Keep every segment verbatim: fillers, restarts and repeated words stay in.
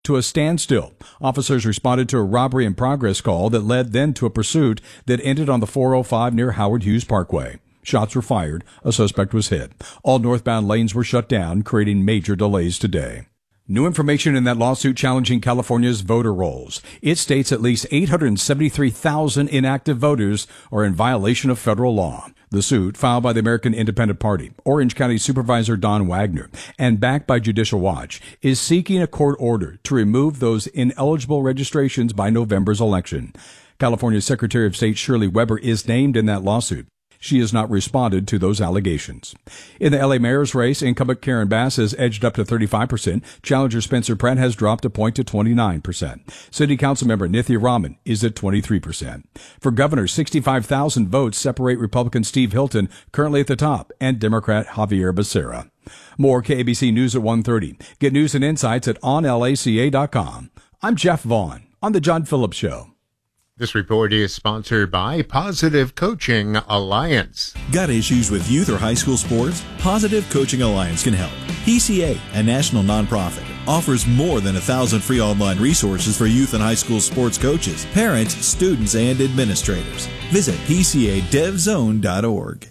to a standstill. Officers responded to a robbery in progress call that led then to a pursuit that ended on the four oh five near Howard Hughes Parkway. Shots were fired. A suspect was hit. All northbound lanes were shut down, creating major delays today. New information in that lawsuit challenging California's voter rolls. It states at least eight hundred seventy-three thousand inactive voters are in violation of federal law. The suit, filed by the American Independent Party, Orange County Supervisor Don Wagner, and backed by Judicial Watch, is seeking a court order to remove those ineligible registrations by November's election. California Secretary of State Shirley Weber is named in that lawsuit. She has not responded to those allegations. In the L A mayor's race, incumbent Karen Bass has edged up to thirty-five percent. Challenger Spencer Pratt has dropped a point to twenty-nine percent. City Council member Nithya Raman is at twenty-three percent. For governor, sixty-five thousand votes separate Republican Steve Hilton, currently at the top, and Democrat Javier Becerra. More K A B C News at one thirty. Get news and insights at on L A C A dot com. I'm Jeff Vaughn on The John Phillips Show. This report is sponsored by Positive Coaching Alliance. Got issues with youth or high school sports? Positive Coaching Alliance can help. P C A, a national nonprofit, offers more than a thousand free online resources for youth and high school sports coaches, parents, students, and administrators. Visit P C A dev zone dot org.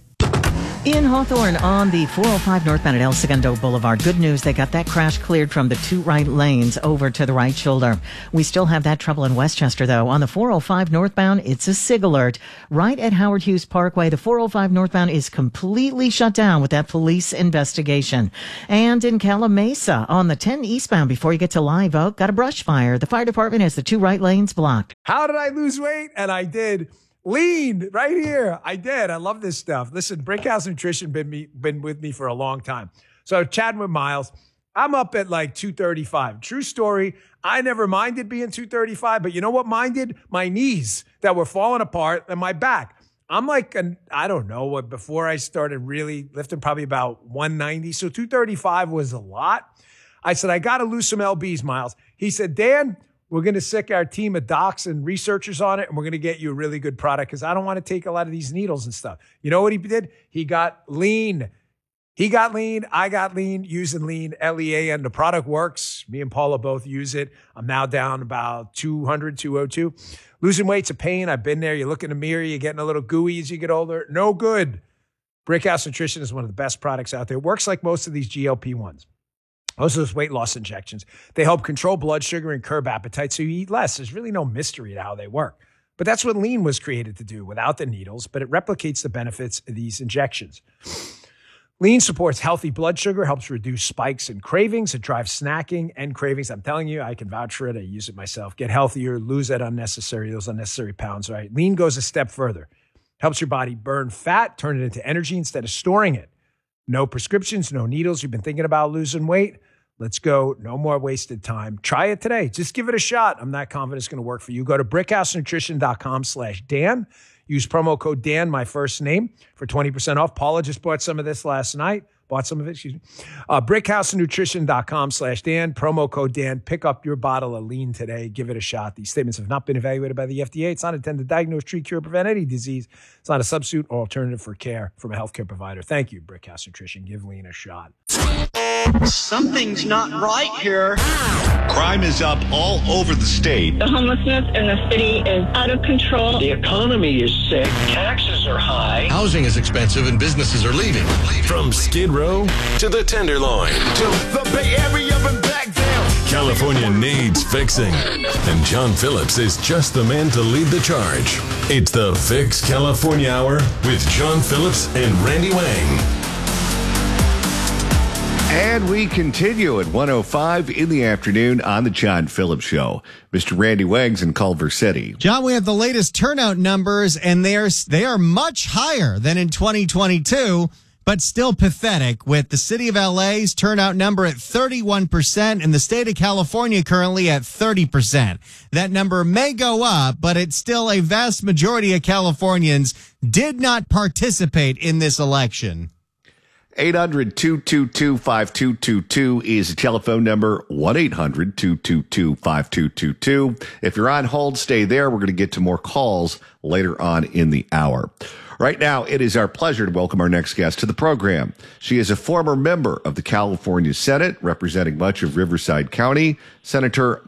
In Hawthorne on the four oh five northbound at El Segundo Boulevard. Good news, they got that crash cleared from the two right lanes over to the right shoulder. We still have that trouble in Westchester, though. On the four oh five northbound, it's a SIG alert. Right at Howard Hughes Parkway, the four oh five northbound is completely shut down with that police investigation. And in Calamasa, on the ten eastbound, before you get to Live Oak, got a brush fire. The fire department has the two right lanes blocked. How did I lose weight? And I did. Lean right here. I did. I love this stuff. Listen, Brickhouse Nutrition been me been with me for a long time. So chatting with Miles, I'm up at like two thirty-five. True story. I never minded being two thirty-five, but you know what minded? My knees that were falling apart and my back. I'm like, an, I don't know what, before I started really lifting, probably about one ninety. So two thirty-five was a lot. I said, I got to lose some L Bs, Miles. He said, Dan, we're going to sick our team of docs and researchers on it, and we're going to get you a really good product because I don't want to take a lot of these needles and stuff. You know what he did? He got lean. He got lean. I got lean using lean, L E A, and the product works. Me and Paula both use it. I'm now down about two hundred, two oh two. Losing weight's a pain. I've been there. You look in the mirror, you're getting a little gooey as you get older. No good. Brickhouse Nutrition is one of the best products out there. It works like most of these G L P ones. Most of those weight loss injections, they help control blood sugar and curb appetite so you eat less. There's really no mystery to how they work. But that's what lean was created to do without the needles, but it replicates the benefits of these injections. Lean supports healthy blood sugar, helps reduce spikes and cravings. It drives snacking and cravings. I'm telling you, I can vouch for it. I use it myself. Get healthier, lose that unnecessary, those unnecessary pounds, right? Lean goes a step further. Helps your body burn fat, turn it into energy instead of storing it. No prescriptions, no needles. You've been thinking about losing weight? Let's go. No more wasted time. Try it today. Just give it a shot. I'm not confident it's going to work for you. Go to brickhousenutrition.com slash Dan. Use promo code Dan, my first name, for twenty percent off. Paula just bought some of this last night. Bought some of it, excuse me. Uh, brickhousenutrition.com slash Dan. Promo code Dan. Pick up your bottle of lean today. Give it a shot. These statements have not been evaluated by the F D A. It's not intended to diagnose, treat, cure, prevent any disease. It's not a substitute or alternative for care from a healthcare provider. Thank you, Brickhouse Nutrition. Give lean a shot. Something's not right here. Crime is up all over the state. The homelessness in the city is out of control. The economy is sick. Taxes are high. Housing is expensive and businesses are leaving. leaving From leaving. Skid Row to the Tenderloin to the Bay Area and back down. California needs fixing. And John Phillips is just the man to lead the charge. It's the Fix California Hour with John Phillips and Randy Wang. And we continue at one oh five in the afternoon on the John Phillips Show. Mister Randy Wangs in Culver City. John, we have the latest turnout numbers, and they are, they are much higher than in twenty twenty-two, but still pathetic, with the city of L A's turnout number at thirty-one percent and the state of California currently at thirty percent. That number may go up, but it's still a vast majority of Californians did not participate in this election. eight hundred, two two two, five two two two is the telephone number, one eight hundred, two two two, five two two two. If you're on hold, stay there. We're going to get to more calls later on in the hour. Right now, it is our pleasure to welcome our next guest to the program. She is a former member of the California Senate, representing much of Riverside County, Senator